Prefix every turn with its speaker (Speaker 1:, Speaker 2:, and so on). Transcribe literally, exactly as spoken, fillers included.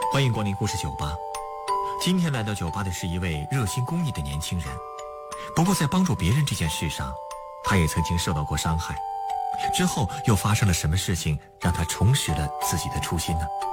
Speaker 1: 欢迎光临故事酒吧。今天来到酒吧的是一位热心公益的年轻人，不过在帮助别人这件事上，他也曾经受到过伤害。之后又发生了什么事情，让他重拾了自己的初心呢？